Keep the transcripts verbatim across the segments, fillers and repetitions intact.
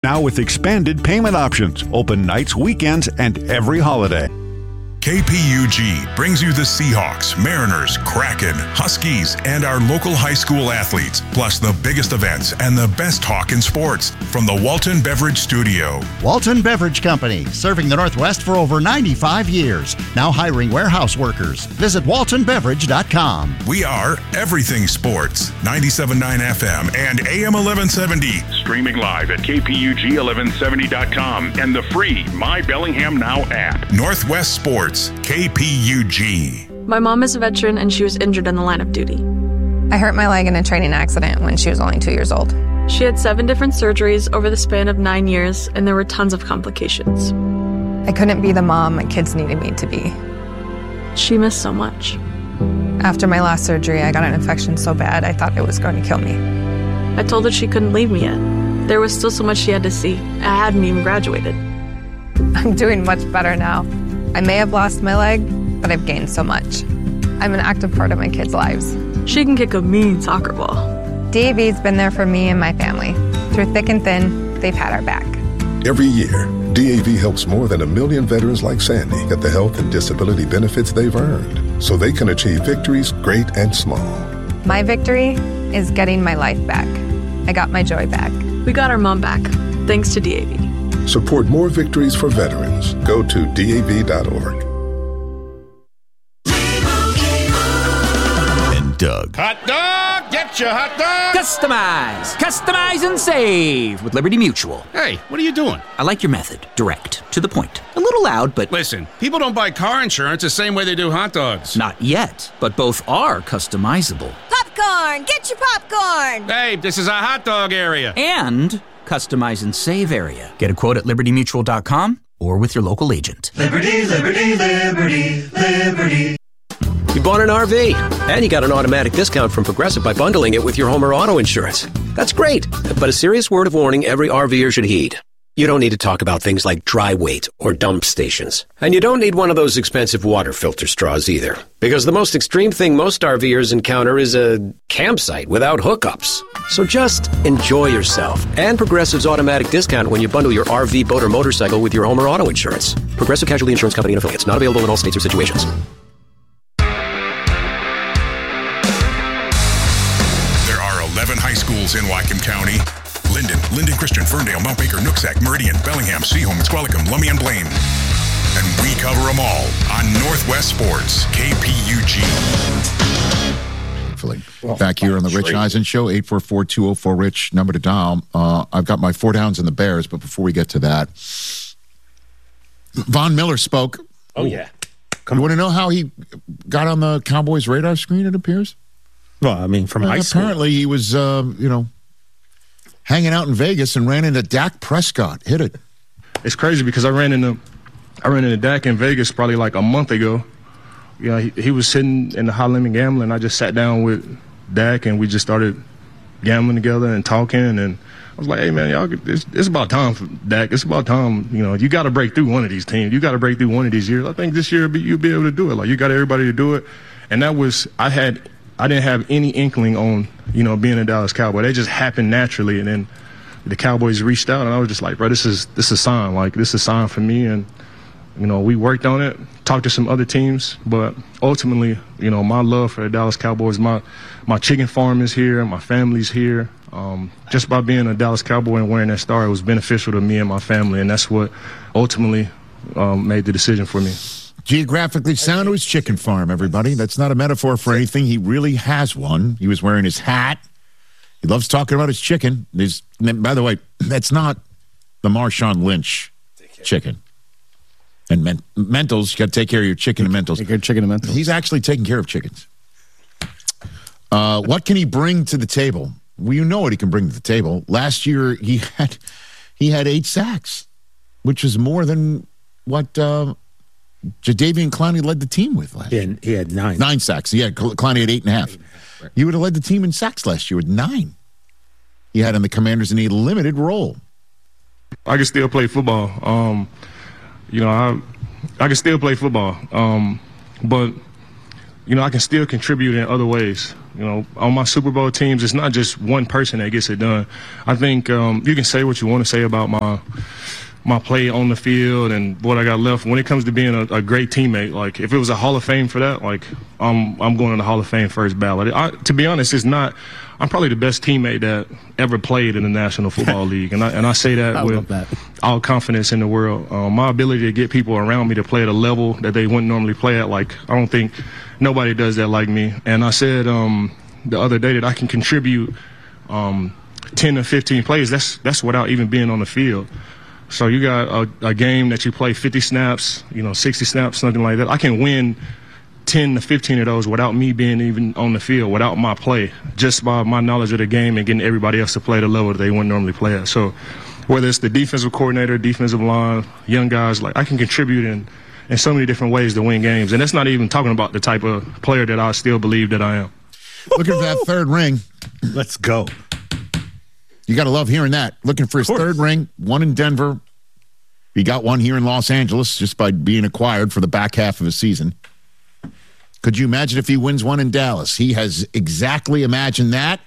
Now with expanded payment options, open nights, weekends, and every holiday. K P U G brings you the Seahawks, Mariners, Kraken, Huskies, and our local high school athletes, plus the biggest events and the best talk in sports from the Walton Beverage Studio. Walton Beverage Company, serving the Northwest for over ninety-five years. Now hiring warehouse workers. Visit walton beverage dot com. We are everything sports, ninety-seven point nine F M and A M eleven seventy. Streaming live at K P U G eleven seventy dot com and the free My Bellingham Now app. Northwest Sports. K P U G. My mom is a veteran and she was injured in the line of duty. I hurt my leg in a training accident when she was only two years old. She had seven different surgeries over the span of nine years and there were tons of complications. I couldn't be the mom my kids needed me to be. She missed so much. After my last surgery, I got an infection so bad I thought it was going to kill me. I told her she couldn't leave me yet. There was still so much she had to see. I hadn't even graduated. I'm doing much better now. I may have lost my leg, but I've gained so much. I'm an active part of my kids' lives. She can kick a mean soccer ball. D A V's been there for me and my family. Through thick and thin, they've had our back. Every year, D A V helps more than a million veterans like Sandy get the health and disability benefits they've earned so they can achieve victories great and small. My victory is getting my life back. I got my joy back. We got our mom back, thanks to D A V. Support more victories for veterans. Go to D A V dot org. And Doug. Hot dog! Get your hot dog! Customize! Customize and save with Liberty Mutual. Hey, what are you doing? I like your method. Direct. To the point. A little loud, but... Listen, people don't buy car insurance the same way they do hot dogs. Not yet, but both are customizable. Popcorn! Get your popcorn! Hey, this is a hot dog area. And... customize and save area. Get a quote at liberty mutual dot com or with your local agent. Liberty, liberty, liberty, liberty. You bought an R V, and you got an automatic discount from Progressive by bundling it with your home or auto insurance. That's great, but a serious word of warning every RVer should heed. You don't need to talk about things like dry weight or dump stations. And you don't need one of those expensive water filter straws either. Because the most extreme thing most RVers encounter is a campsite without hookups. So just enjoy yourself and Progressive's automatic discount when you bundle your R V, boat, or motorcycle with your home or auto insurance. Progressive Casualty Insurance Company and affiliates. Not available in all states or situations. There are eleven high schools in Whatcom County. Linden, Linden Christian, Ferndale, Mount Baker, Nooksack, Meridian, Bellingham, Seaholm, Squalicum, Lummi, and Blaine. And we cover them all on Northwest Sports, K P U G. Well, back here on the Rich Eisen Show, eight four four, two oh four, RICH, number to dial. Uh, I've got my four downs in the Bears, but before we get to that, Von Miller spoke. Oh, yeah. Come you want to know how he got on the Cowboys' radar screen, it appears? Well, I mean, from well, high school. Apparently he was, uh, you know, hanging out in Vegas and ran into Dak Prescott. Hit it. It's crazy because I ran into I ran into Dak in Vegas probably like a month ago. Yeah, he, he was sitting in the high limit gambling. I just sat down with Dak and we just started gambling together and talking. And I was like, hey, man, y'all, it's, it's about time for Dak. It's about time. You know, you got to break through one of these teams. You got to break through one of these years. I think this year you'll be able to do it. Like, you got everybody to do it. And that was, I had, I didn't have any inkling on, you know, being a Dallas Cowboy. They just happened naturally. And then the Cowboys reached out and I was just like, bro, this is, this is a sign. Like, this is a sign for me. And, you know, we worked on it, talked to some other teams, but ultimately, you know, my love for the Dallas Cowboys, my my chicken farm is here, my family's here. Um, just by being a Dallas Cowboy and wearing that star, it was beneficial to me and my family, and that's what ultimately um, made the decision for me. Geographically sound to his chicken farm, everybody. That's not a metaphor for anything. He really has one. He was wearing his hat. He loves talking about his chicken. His, by the way, that's not the Marshawn Lynch chicken. And men- mentals, you got to take care of your chicken and mentals. Take care of chicken and mentals. He's actually taking care of chickens. Uh, what can he bring to the table? Well, you know what he can bring to the table. Last year, he had he had eight sacks, which is more than what uh, Jadeveon Clowney led the team with last year. He had nine. Nine sacks. Yeah, Clowney had eight and a half. Eight and a half right. He would have led the team in sacks last year with nine. He had on the Commanders in a limited role. I can still play football. Um, you know, I I can still play football. Um, but you know, I can still contribute in other ways. You know, on my Super Bowl teams, it's not just one person that gets it done. I think um, you can say what you want to say about my my play on the field and what I got left. When it comes to being a, a great teammate, like if it was a Hall of Fame for that, like I'm I'm going to the Hall of Fame first ballot. I, to be honest, it's not. I'm probably the best teammate that ever played in the National Football League, and I and I say that I with that. all confidence in the world. Um, my ability to get people around me to play at a level that they wouldn't normally play at, like I don't think nobody does that like me. And I said um, the other day that I can contribute um, ten or fifteen plays. That's that's without even being on the field. So you got a, a game that you play fifty snaps, you know, sixty snaps, something like that. I can win ten to fifteen of those without me being even on the field, without my play, just by my knowledge of the game and getting everybody else to play at a level that they wouldn't normally play at. So whether it's the defensive coordinator, defensive line, young guys, like I can contribute in, in so many different ways to win games. And that's not even talking about the type of player that I still believe that I am. Looking for that third ring. Let's go. You got to love hearing that. Looking for his third ring, one in Denver. He got one here in Los Angeles just by being acquired for the back half of his season. Could you imagine if he wins one in Dallas? He has exactly imagined that.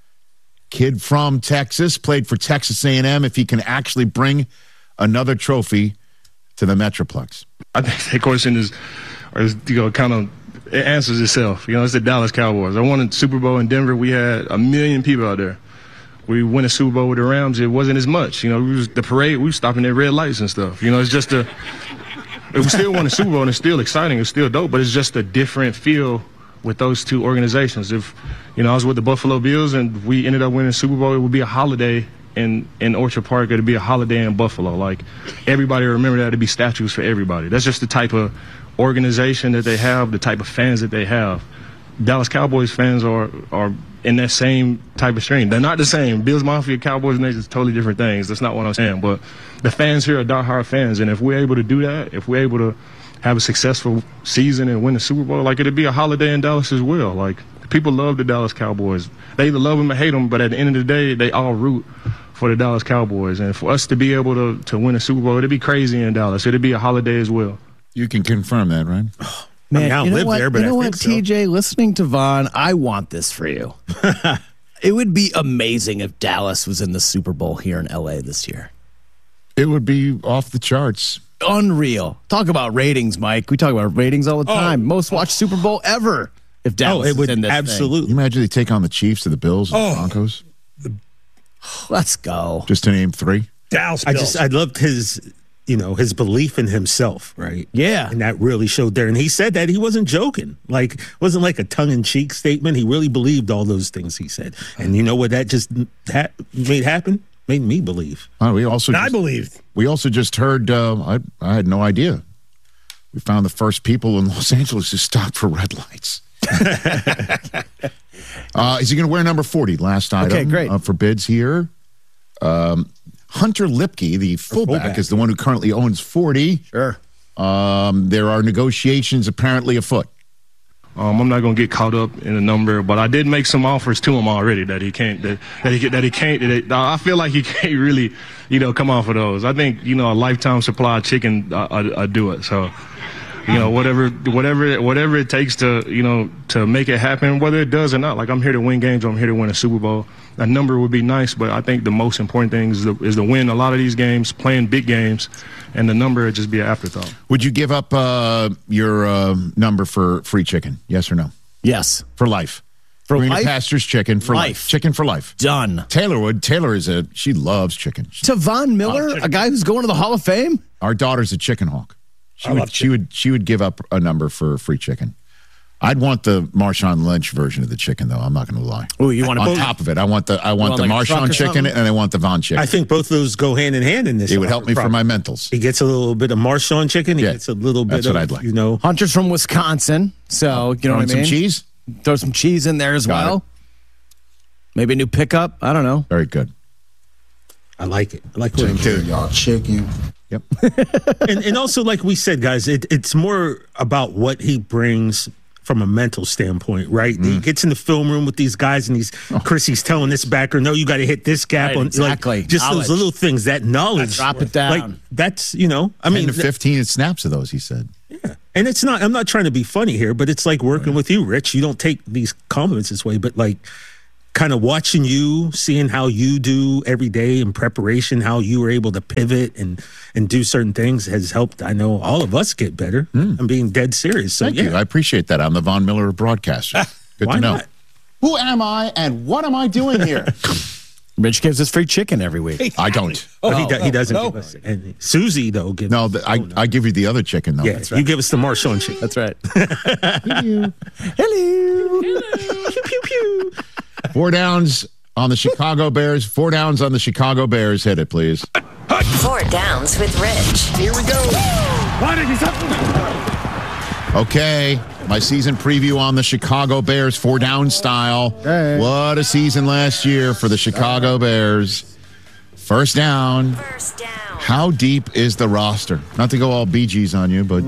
Kid from Texas, played for Texas A and M. If he can actually bring another trophy to the Metroplex. I think that question is, is you know, kind of it answers itself. You know, it's the Dallas Cowboys. I won a Super Bowl in Denver. We had a million people out there. We win a Super Bowl with the Rams. It wasn't as much. You know, we was, the parade, we were stopping at red lights and stuff. You know, it's just a. We still won a Super Bowl and it's still exciting. It's still dope, but it's just a different feel with those two organizations. If, you know, I was with the Buffalo Bills and we ended up winning a Super Bowl, it would be a holiday in, in Orchard Park. It would be a holiday in Buffalo. Like, everybody remember that. It'd be statues for everybody. That's just the type of organization that they have, the type of fans that they have. Dallas Cowboys fans are are in that same type of stream. They're not the same. Bills Mafia, Cowboys Nation is totally different things. That's not what I'm saying. But the fans here are diehard fans, and if we're able to do that, if we're able to have a successful season and win the Super Bowl, like it'd be a holiday in Dallas as well. Like people love the Dallas Cowboys. They either love them or hate them, but at the end of the day, they all root for the Dallas Cowboys. And for us to be able to to win a Super Bowl, it'd be crazy in Dallas. It'd be a holiday as well. You can confirm that, right? Man, I mean, I don't you know live what, there, but you know I what, think so. T J, listening to Vaughn, I want this for you. It would be amazing if Dallas was in the Super Bowl here in L A this year. It would be off the charts. Unreal. Talk about ratings, Mike. We talk about ratings all the time. Oh. Most watched Super Bowl ever. If Dallas oh, it would is in this absolutely. Can you imagine they take on the Chiefs or the Bills or oh. the Broncos? Let's go. Just to name three. Dallas Bills. I just I loved his you know, his belief in himself, right? Yeah. And that really showed there. And he said that he wasn't joking. Like, it wasn't like a tongue-in-cheek statement. He really believed all those things he said. And you know what that just ha- made happen? Made me believe. Oh, we also and just, I believed. We also just heard, uh, I, I had no idea. We found the first people in Los Angeles who stopped for red lights. uh, is he going to wear number forty? Last item. Okay, great. Uh, for bids here. Um, Hunter Lipke, the fullback, fullback, is the one who currently owns forty. Sure. Um, there are negotiations apparently afoot. Um, I'm not going to get caught up in the number, but I did make some offers to him already that he can't. That, that he that he can't. That, I feel like he can't really, you know, come off of those. I think you know a lifetime supply of chicken. I, I, I do it. So, you know, whatever, whatever, whatever it takes to, you know, to make it happen, whether it does or not. Like I'm here to win games. Or I'm here to win a Super Bowl. A number would be nice, but I think the most important thing is the, is to win a lot of these games, playing big games, and the number would just be an afterthought. Would you give up uh, your uh, number for free chicken? Yes or no? Yes. For life. For Greener life? Pastures chicken for life. life. Chicken for life. Done. Taylor would. Taylor is a, she loves chicken. To Von Miller, a guy who's going to the Hall of Fame? Our daughter's a chicken hawk. She I would, love she would, she would give up a number for free chicken. I'd want the Marshawn Lynch version of the chicken, though. I'm not going to lie. Oh, you want on both? top of it? I want the I want, want the like Marshawn chicken and I want the Von chicken. I think both of those go hand in hand in this. It would help me for my mentals. He gets a little bit of Marshawn chicken. He yeah, gets a little bit that's of, what I'd like. You know, Hunter's from Wisconsin, so you know what I mean. Some cheese. Throw some cheese in there as Got well. it. Maybe a new pickup. I don't know. Very good. I like it. I like what I'm Take care, y'all. Chicken. Yep. and and also, like we said, guys, it, it's more about what he brings from a mental standpoint, right? Mm. He gets in the film room with these guys, and he's oh. Chris. He's telling this backer, "No, you got to hit this gap." Right, on exactly. Like, just knowledge. those little things, that knowledge. Drop it down. Like that's you know, I ten mean, to fifteen snaps of those. He said. Yeah, And it's not, I'm not trying to be funny here, but it's like working with you, Rich. You don't take these compliments this way, but like kind of watching you, seeing how you do every day in preparation, how you were able to pivot and, and do certain things has helped, I know, all of us get better. Mm. I'm being dead serious. So, Thank yeah. you. I appreciate that. I'm the Von Miller broadcaster. Good Why to know. not? Who am I and what am I doing here? Rich gives us free chicken every week. I don't. Oh, he, no, do, he doesn't no. give us it. And Susie, though, gives No, the, I, I give you the other chicken, though. Yeah, That's you give us the Marshawn chicken. That's right. Hello. Hello. Pew, pew, pew. Four downs on the Chicago Bears. Four downs on the Chicago Bears. Hit it, please. Four downs with Rich. Here we go. Okay, my season preview on the Chicago Bears, four down style. Hey. What a season last year for the Chicago Bears. First down. First down. How deep is the roster? Not to go all Bee Gees on you, but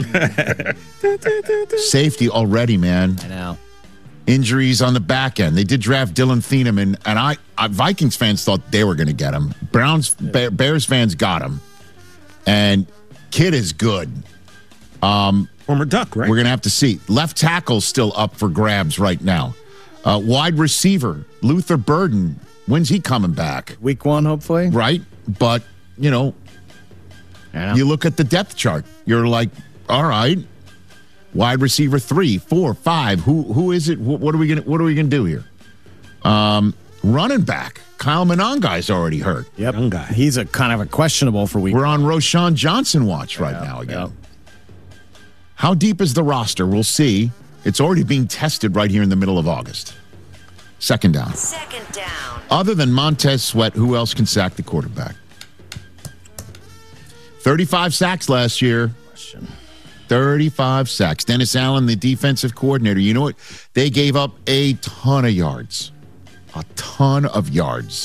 safety already, man. I know. Injuries on the back end. They did draft Dylan Thieneman, and, and I, I Vikings fans thought they were going to get him. Browns, Bear, Bears fans got him, and kid is good. Um, Former Duck, right? We're going to have to see. Left tackle's still up for grabs right now. Uh, wide receiver, Luther Burden. When's he coming back? Week one, hopefully. Right? But, you know, know, you look at the depth chart. You're like, all right, wide receiver three, four, five. Who who is it? What, what are we gonna What are we gonna do here? Um, running back, Kyle Monongai's already hurt. Yep, young guy. He's a kind of a questionable for week. We're on Roshan Johnson watch right yeah, now again. Yeah. How deep is the roster? We'll see. It's already being tested right here in the middle of August. Second down. Second down. Other than Montez Sweat, who else can sack the quarterback? thirty-five sacks last year. Question. thirty-five sacks. Dennis Allen, the defensive coordinator. You know what? They gave up a ton of yards. A ton of yards.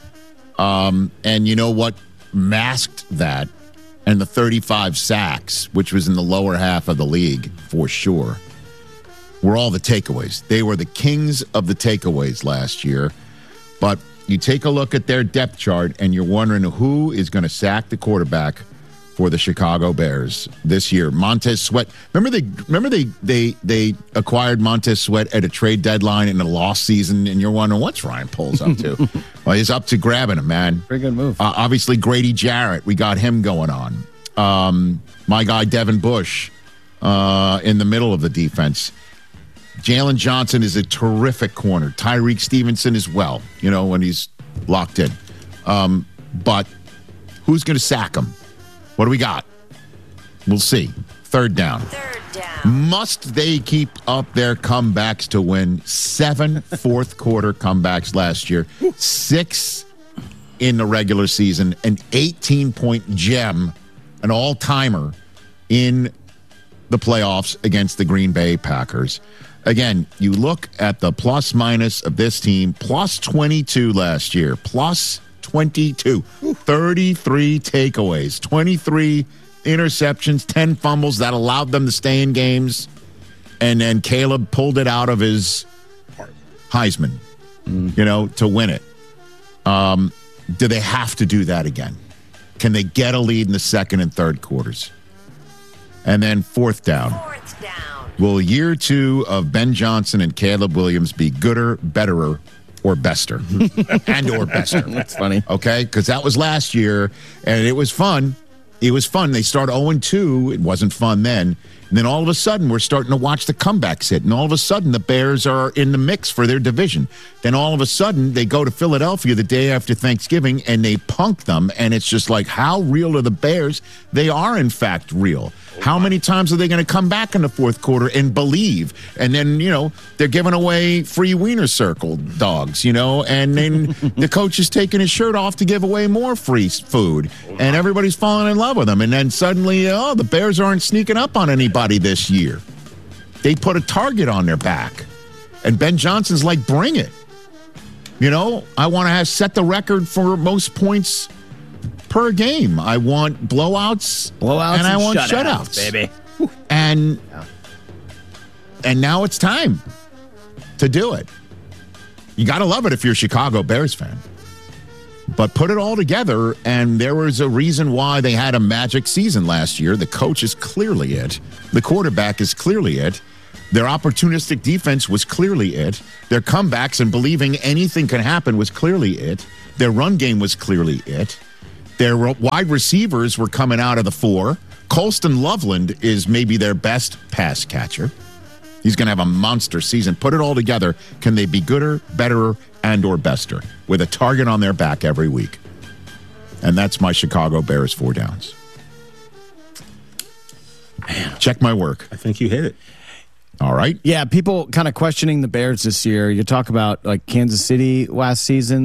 Um, and you know what masked that? And the thirty-five sacks, which was in the lower half of the league for sure, were all the takeaways. They were the kings of the takeaways last year. But you take a look at their depth chart and you're wondering who is going to sack the quarterback for the Chicago Bears this year. Montez Sweat. Remember they remember they they they acquired Montez Sweat at a trade deadline in a lost season, and you're wondering what's Ryan Poles up to. Well, he's up to grabbing him, man. Pretty good move. Uh, obviously, Grady Jarrett. We got him going on. Um, my guy Devin Bush uh, in the middle of the defense. Jalen Johnson is a terrific corner. Tyreek Stevenson as well, you know, when he's locked in. Um, but who's going to sack him? What do we got? We'll see. Third down. Third down. Must they keep up their comebacks to win? Seven fourth quarter comebacks last year. Six in the regular season. An eighteen-point gem, an all-timer in the playoffs against the Green Bay Packers. Again, you look at the plus minus of this team, plus twenty-two last year, plus twenty-two, thirty-three takeaways, twenty-three interceptions, ten fumbles that allowed them to stay in games. And then Caleb pulled it out of his Heisman, mm. you know, to win it. Um, do they have to do that again? Can they get a lead in the second and third quarters? And then fourth down. Fourth down. Will year two of Ben Johnson and Caleb Williams be gooder, betterer, or bester? and or bester. That's funny. Okay? Because that was last year, and it was fun. It was fun. They start oh and two. It wasn't fun then. And then all of a sudden, we're starting to watch the comebacks hit. And all of a sudden, the Bears are in the mix for their division. Then all of a sudden, they go to Philadelphia the day after Thanksgiving, and they punk them. And it's just like, how real are the Bears? They are, in fact, real. How many times are they going to come back in the fourth quarter and believe? And then, you know, they're giving away free Wiener Circle dogs, you know, and then the coach is taking his shirt off to give away more free food. And everybody's falling in love with them. And then suddenly, oh, the Bears aren't sneaking up on anybody this year. They put a target on their back. And Ben Johnson's like, bring it. You know, I want to have set the record for most points per game. I want blowouts, blowouts, and I and want shutouts, shutouts, baby. And yeah. and now it's time to do it. You got to love it if you're a Chicago Bears fan. But put it all together, and there was a reason why they had a magic season last year. The coach is clearly it. The quarterback is clearly it. Their opportunistic defense was clearly it. Their comebacks and believing anything can happen was clearly it. Their run game was clearly it. Their wide receivers were coming out of the four. Colston Loveland is maybe their best pass catcher. He's going to have a monster season. Put it all together. Can they be gooder, betterer, and or bester with a target on their back every week? And that's my Chicago Bears four downs. Man. Check my work. I think you hit it. All right. Yeah, people kind of questioning the Bears this year. You talk about like Kansas City last season.